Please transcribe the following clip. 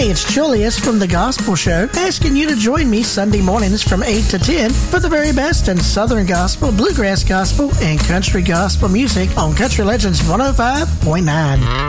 Hey, it's Julius from The Gospel Show, asking you to join me Sunday mornings from 8 to 10 for the very best in Southern Gospel, Bluegrass Gospel, and Country Gospel music on Country Legends 105.9.